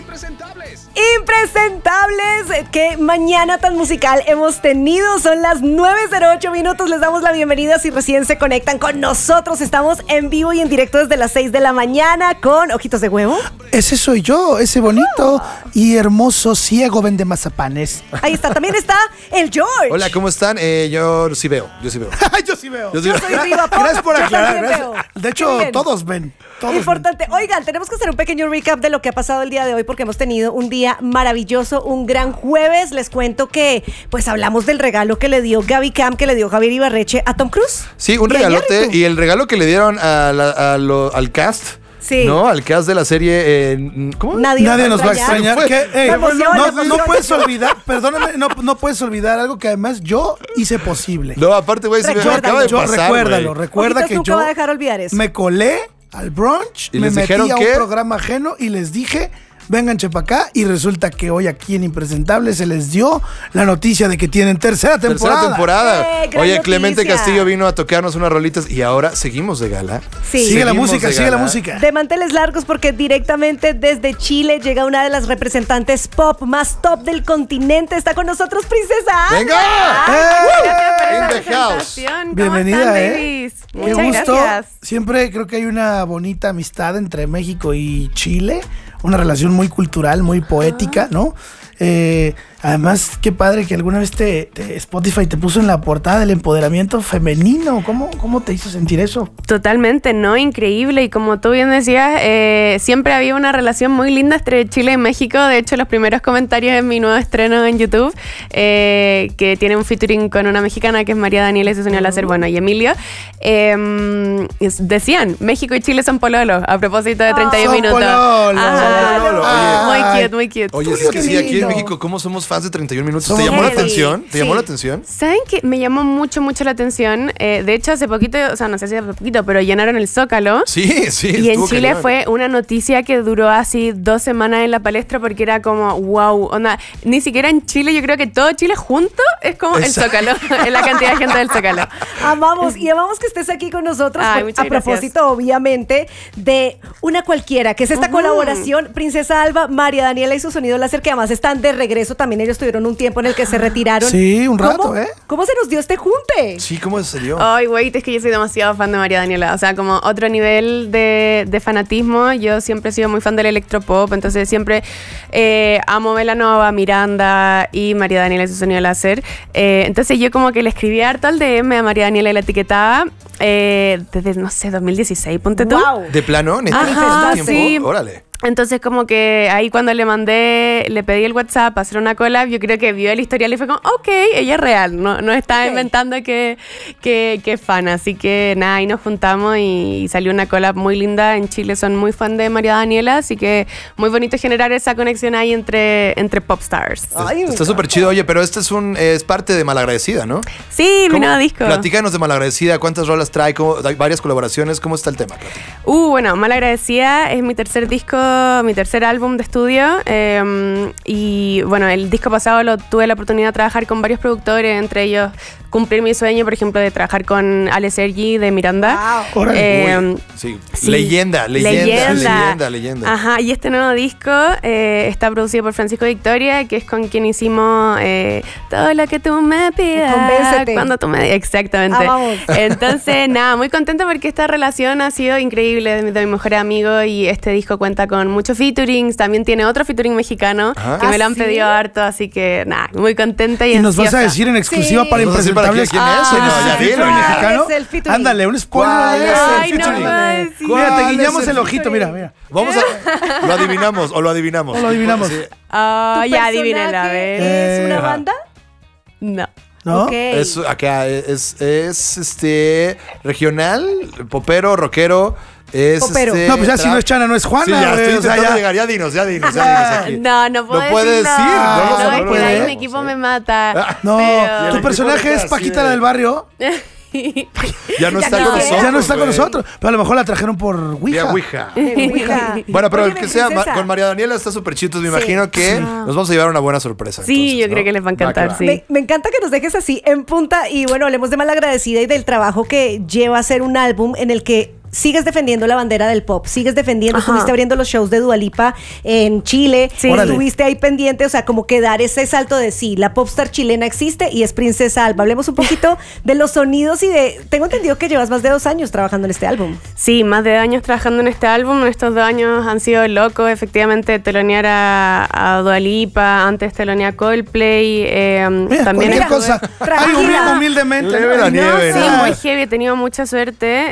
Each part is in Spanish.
Impresentables. Impresentables, qué mañana tan musical hemos tenido. Son las 9:08 minutos. Les damos la bienvenida si recién se conectan con nosotros. Estamos en vivo y en directo desde las 6 de la mañana con Ojitos de Huevo. Ese soy yo, ese bonito y hermoso ciego vende mazapanes. Ahí está, también está el George. Hola, ¿cómo están? Yo sí veo. Yo sí veo. Yo soy viva. Gracias por Yo aclarar. también Gracias. veo. De hecho, Bien. todos ven. Importante. Oigan, tenemos que hacer un pequeño recap de lo que ha pasado el día de hoy porque hemos tenido un día maravilloso, un gran jueves. Les cuento que pues hablamos del regalo que le dio Gaby Cam, que le dio Javier Ibarreche a Tom Cruise. Sí, un Y regalote. ayer tú. Y el regalo que le dieron al cast. Sí. ¿No? Al cast de la serie. ¿Cómo? Nadie nos va a extrañar. ¿Qué? Me emociona. No puedes olvidar, perdóname, no puedes olvidar algo que además yo hice posible. No, aparte, güey, se me Recuérdalo. acaba de pasar, Recuérdalo, güey. recuerda Ojitos que nunca yo va a dejar olvidar eso. me colé al brunch, ¿Y me les metí dijeron a un qué? programa ajeno y les dije, vénganse para acá, y resulta que hoy aquí en Impresentable se les dio la noticia de que tienen tercera temporada. Tercera temporada. Gran Oye, noticia. Clemente Castillo vino a tocarnos unas rolitas y ahora seguimos de gala. Sí. Sigue la Seguimos música, de sigue la gala. música. De manteles largos porque directamente desde Chile llega una de las representantes pop más top del continente. Está con nosotros Princesa Alba. ¡Venga! In the house. Bienvenida, babies? Qué Muchas gusto. gracias. Siempre creo que hay una bonita amistad entre México y Chile, una relación muy cultural, muy poética, ¿no? Además, qué padre que alguna vez Spotify te puso en la portada del empoderamiento femenino. ¿Cómo te hizo sentir eso? Totalmente, ¿no? Increíble. Y como tú bien decías, siempre había una relación muy linda entre Chile y México. De hecho, los primeros comentarios en mi nuevo estreno en YouTube, que tiene un featuring con una mexicana que es María Daniela y su señor Láser, bueno, y Emilio, decían, México y Chile son pololos, a propósito de 31 Son minutos. pololos. Ajá. Son pololos. Muy Ay. cute, muy cute. Oye, Uy, es que qué sí, aquí en lindo. México, ¿cómo somos fans de 31 minutos? Somos ¿Te llamó la heavy. atención? ¿Te llamó Sí. la atención? ¿Saben qué? Me llamó mucho la atención. De hecho, hace poquito, o sea, no sé si hace poquito, pero llenaron el Zócalo. Sí, sí. Y en estuvo Chile cañón. fue una noticia que duró así 2 semanas en la palestra porque era como, wow, onda, ni siquiera en Chile, yo creo que todo Chile junto es como Exacto. el Zócalo, es la cantidad de gente del Zócalo. Amamos y amamos que estés aquí con nosotros Ay, por- muchas a propósito, obviamente, de Una Cualquiera, que es esta colaboración Princesa Alba, María Daniela y su sonido láser, que además están de regreso. También ellos tuvieron un tiempo en el que se retiraron. Sí, un rato, ¿Cómo, ¿Cómo se nos dio este junte? Sí, ¿cómo se dio? Ay, güey, es que yo soy demasiado fan de María Daniela. O sea, como otro nivel de fanatismo. Yo siempre he sido muy fan del electropop. Entonces siempre amo Belanova, Miranda y María Daniela y su sonido láser. Entonces yo como que le escribí harto al DM a María Daniela y la etiquetaba desde, no sé, 2016, ponte tú. Wow. ¿De plano? ¿Neta? Ajá, ¿Tanto tiempo? sí. Órale. Entonces como que ahí cuando le pedí el WhatsApp para hacer una collab, yo creo que vio el historial y fue como, ok, ella es real, no estaba Ok. inventando que es fan. Así que nada, ahí nos juntamos y salió una collab muy linda. En Chile son muy fan de María Daniela, así que muy bonito generar esa conexión ahí entre popstars. Ay, me Está súper chido. Oye, pero este es parte de Malagradecida, ¿no? Sí, mi ¿Cómo? nuevo disco. Platícanos de Malagradecida. ¿Cuántas rolas trae? Hay varias colaboraciones. ¿Cómo está el tema? Bueno, Malagradecida es mi tercer disco, mi tercer álbum de estudio. Y bueno, el disco pasado tuve la oportunidad de trabajar con varios productores, entre ellos cumplir mi sueño, por ejemplo, de trabajar con Ale Sergi de Miranda. Wow. Órale. Uy, sí. Sí. Leyenda. Ajá, y este nuevo disco está producido por Francisco Victoria, que es con quien hicimos todo lo que tú me pidas. Convéncete. Cuando tú me exactamente. Vamos. Entonces, nada, muy contenta porque esta relación ha sido increíble de mi mejor amigo y este disco cuenta con muchos featurings. También tiene otro featuring mexicano Ajá. que me lo han ¿sí? pedido harto, así que nada, muy contenta y Y nos vas a ansiosa. decir en exclusiva Sí. para ¿Nos vas a decir para Impresentables quién es? ¿quién No, es ya ese dilo. featuring ¿Cuál mexicano? es el featuring? Ándale, un spoiler. ¿Cuál es el Ay, no featuring? puedo decir. Mira, te ¿Cuál guiñamos es el ojito, mira. Vamos a... ¿Lo adivinamos o lo adivinamos? O lo adivinamos. Sí. Ah, ¿Tu ya personaje adivínenla, a ver. ¿Es una Ajá. banda? No. ¿No? Ok. Es acá, es regional, popero, rockero. Es Popero. No, pues ya si no es Chana, no es Juana. Sí, ya güey, estoy o sea, intentando ya. llegar. Ya dinos aquí. No puedo No puede decir. decir, no, No, no es que puede. ahí mi equipo me mata. No, pero- tu personaje es Paquita la del barrio. Ya no Ya está no. con nosotros. Ya no está con güey. nosotros. Pero a lo mejor la trajeron por Vía Ouija. Ouija. Bueno, pero el Óyeme, que sea princesa. con María Daniela está súper chido. Me Sí. imagino que nos vamos a llevar una buena sorpresa. Sí, entonces, yo ¿no? creo que les va a encantar, que va. sí. Me encanta que nos dejes así en punta y bueno, hablemos de Malagradecida y del trabajo que lleva a ser un álbum en el que sigues defendiendo la bandera del pop, sigues defendiendo, Ajá. estuviste abriendo los shows de Dua Lipa en Chile, Sí. estuviste ahí pendiente, o sea, como que dar ese salto de sí, la popstar chilena existe y es Princesa Alba. Hablemos un poquito de los sonidos y tengo entendido que llevas más de 2 años trabajando en este álbum. Sí, más de 2 años trabajando en este álbum. Estos 2 años han sido locos. Efectivamente, telonear a Dua Lipa, antes telonear a Coldplay. Mira, También cualquier es- cosa. Tranquila. Ay, humildemente. Leve la nieve, Sí, ¿no? muy heavy, he tenido mucha suerte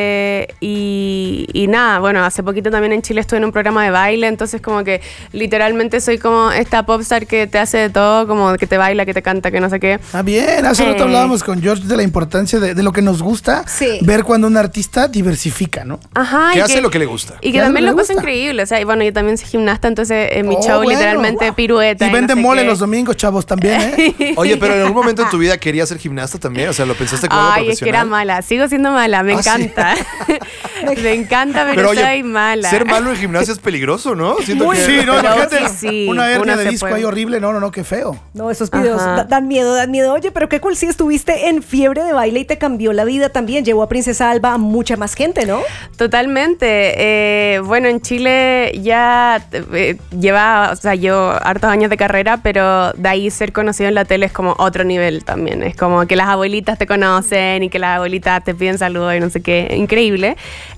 y nada, bueno, hace poquito también en Chile estuve en un programa de baile, entonces como que literalmente soy como esta popstar que te hace de todo, como que te baila, que te canta, que no sé qué. Ah, bien. Hace rato hablábamos con George de la importancia de lo que nos gusta Sí. ver cuando un artista diversifica, ¿no? Ajá. Que y hace lo que le gusta. Y Que que hace también lo lo que pasa le gusta. increíble, o sea, y bueno, yo también soy gimnasta, entonces en mi Oh, show bueno. literalmente Wow. pirueta. Y vende no sé mole qué. los domingos, chavos, también, ¿eh? Oye, pero en algún momento en tu vida querías ser gimnasta también, o sea, ¿lo pensaste como algo Ay, es que era profesional? mala, sigo siendo mala, me Ah, sí. encanta. Me encanta, pero, oye, soy mala. ser malo en gimnasia es peligroso, ¿no? Siento que... Sí, no, Pero imagínate. sí, Una hernia uno de se disco puede. ahí horrible. No, qué feo. No, esos videos Ajá. dan miedo, dan miedo. Oye, pero qué cool, sí estuviste en fiebre de baile y te cambió la vida también. Llevó a Princesa Alba a mucha más gente, ¿no? Totalmente. Bueno, en Chile ya lleva, o sea, yo hartos años de carrera, pero de ahí ser conocido en la tele es como otro nivel también. Es como que las abuelitas te conocen y que las abuelitas te piden saludos y no sé qué. Increíble.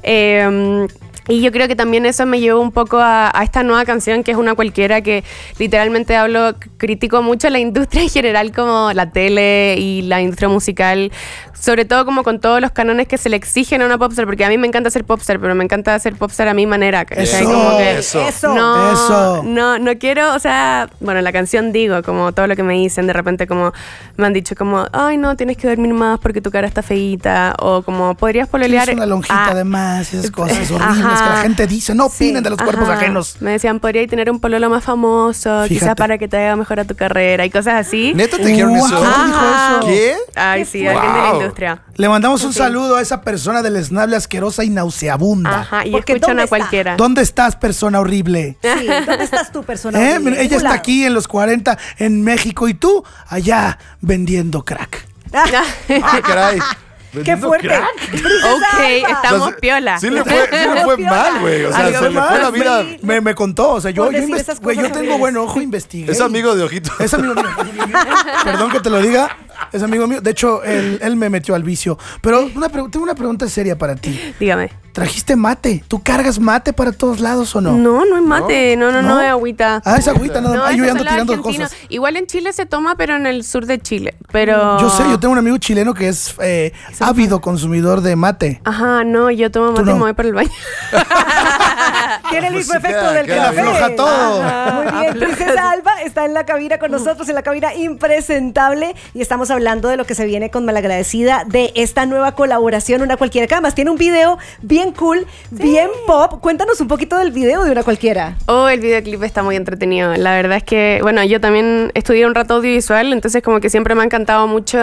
Y yo creo que también eso me llevó un poco a esta nueva canción, que es Una Cualquiera, que literalmente critico mucho la industria en general, como la tele y la industria musical, sobre todo como con todos los cánones que se le exigen a una popstar, porque a mí me encanta ser popstar, pero me encanta hacer popstar a mi manera, ¿cachai? Eso. Como que Eso. no, Eso. no quiero, o sea, bueno, la canción digo, como todo lo que me dicen, de repente como me han dicho como, ay no, tienes que dormir más porque tu cara está feíta, o como podrías pololear. Es una lonjita Ah, de más y esas cosas Ajá. horribles que la gente dice. No Sí. opinen de los cuerpos Ajá. ajenos. Me decían, podría tener un pololo más famoso, quizás Fíjate. para que te haga mejor a tu carrera y cosas así. ¿Neta te dijeron Wow. eso? ¿Quién dijo Ajá. eso? ¿Qué? Ay, sí, alguien de la Wow. industria. Le mandamos un saludo a esa persona del esnable asquerosa y nauseabunda. Ajá, y Porque escuchan ¿dónde a está? cualquiera. ¿Dónde estás, persona horrible? Sí, ¿dónde estás tú, persona? ¿Eh? horrible? Ella está Claro. aquí en los 40 en México y tú allá vendiendo crack. Ah, caray. ¡Qué Vendiendo fuerte! crack. Princesa Ok, Alba. estamos O sea, piola. Sí le fue mal, güey. O sea, Algo se le fue mal, la vida. güey. Me contó, o sea, yo, Por yo, decir inves- esas güey, yo cosas tengo horribles. buen ojo, investigué. Es amigo de Ojito. Es amigo mío. Perdón que te lo diga. Es amigo mío. De hecho, él me metió al vicio. Pero tengo una pregunta seria para ti. Dígame. ¿Trajiste mate? ¿Tú cargas mate para todos lados o no? No, no es mate, no, ¿No? es agüita. Ah, esa agüita nada No, más. Ay, yo esos ya ando son los tirando argentinos. cosas. Igual en Chile se toma, pero en el sur de Chile. Pero Yo sé, yo tengo un amigo chileno que es ávido consumidor de mate. Ajá, no, yo tomo mate no. y me voy para el baño. Tiene el Pues mismo sí, efecto queda- del queda café. afloja todo. Muy bien, Princesa Alba está en la cabina con nosotros, en la cabina impresentable, y estamos hablando de lo que se viene con Malagradecida, de esta nueva colaboración, Una Cualquiera, que además tiene un video bien cool, bien pop. Cuéntanos un poquito del video de Una Cualquiera. Oh, el videoclip está muy entretenido. La verdad es que, bueno, yo también estudié un rato audiovisual, entonces como que siempre me ha encantado mucho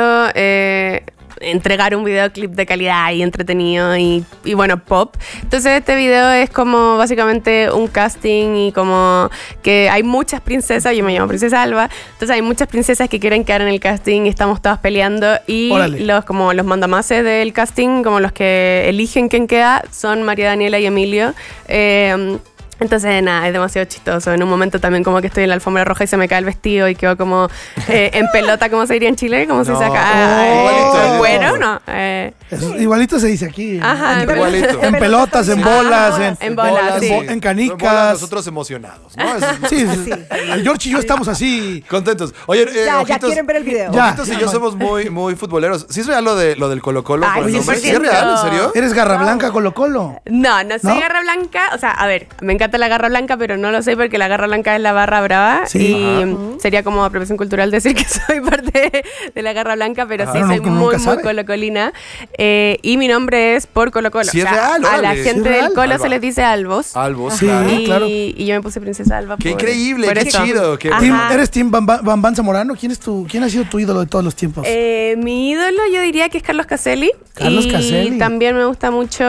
entregar un videoclip de calidad y entretenido y bueno, pop. Entonces este video es como básicamente un casting y como que hay muchas princesas, yo me llamo Princesa Alba, entonces hay muchas princesas que quieren quedar en el casting y estamos todas peleando y Órale. los mandamases del casting, como los que eligen quién queda, son María Daniela y Emilio. Entonces, nada, es demasiado chistoso. En un momento también como que estoy en la alfombra roja y se me cae el vestido y quedo como en pelota, como se diría en Chile, como se No. saca. Igualito. Bueno, no. Igualito se dice aquí. Ajá, Igualito. En pelotas, en Ajá, bolas, en bolas, sí. en canicas. Nosotros emocionados, ¿no? Sí, Así. el George y yo estamos así. Contentos. Oye, Ya Ojitos, quieren ver el video. Ya. Ojitos y yo somos muy futboleros. ¿Sí es real lo del Colo-Colo Ay, con el nombre? 100%. ¿Sí es real? ¿En serio? Eres garra blanca Colo Colo. No soy ¿No? garra blanca. O sea, a ver, me encanta la garra blanca, pero no lo soy porque la garra blanca es la barra brava. Sí. Y sería como apropiación cultural decir que soy parte de la garra blanca, pero sí Uno soy nunca muy sabe. colocolina. Y mi nombre es por Colo-Colo. Sí, es real, a la órale. gente Sí, es del real. Colo Alba. se les dice albos. Albos, Sí. claro. Y, claro. y yo me puse Princesa Alba. Qué por- increíble, por qué eso. chido, qué Ajá. ¿Eres Team Bam Bam Zamorano? ¿Quién ha sido tu ídolo de todos los tiempos? Mi ídolo yo diría que es Carlos Caselli. Carlos y Caselli. también me gusta mucho,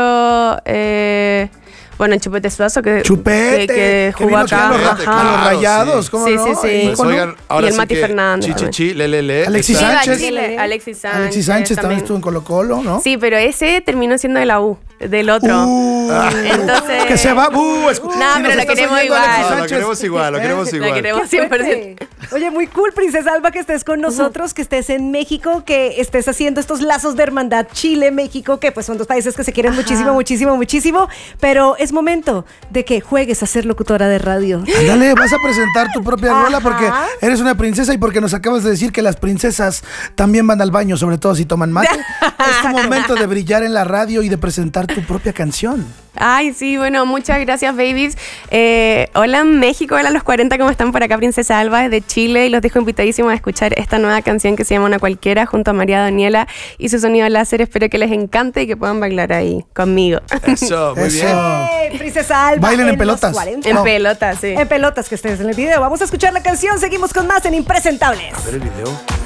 bueno, Chupete Suazo, Chupete, que jugó vino aquí acá. a los, Ajá. a los Rayados, Sí. ¿cómo Sí, no? sí, sí. Pues, oigan, ahora Y el sí Mati que Fernández Chichichi, le. Alexis está- Sánchez. Alexis Sánchez. Alexis Sánchez también estuvo en Colo Colo, ¿no? Sí, pero ese terminó siendo de la U. del otro. Entonces... Que se va. No, pero lo queremos igual. Lo queremos igual, lo queremos La igual. queremos Qué 100%. fuerte. Oye, muy cool, Princesa Alba, que estés con nosotros, que estés en México, que estés haciendo estos lazos de hermandad Chile-México, que pues son dos países que se quieren muchísimo, pero es momento de que juegues a ser locutora de radio. Ándale, vas a presentar tu propia rola porque Ajá. eres una princesa y porque nos acabas de decir que las princesas también van al baño, sobre todo si toman mate. Es tu momento de brillar en la radio y de presentar tu propia canción. Ay, sí, bueno, muchas gracias, babies. Hola México, hola los 40, ¿cómo están por acá? Princesa Alba desde Chile y los dejo invitadísimos a escuchar esta nueva canción que se llama Una Cualquiera junto a María Daniela y su sonido láser. Espero que les encante y que puedan bailar ahí conmigo. Eso, muy bien. Princesa Alba. Bailen en los pelotas. 40. En pelotas, sí. En pelotas, que estés en el video. Vamos a escuchar la canción. Seguimos con más en Impresentables. A ver el video.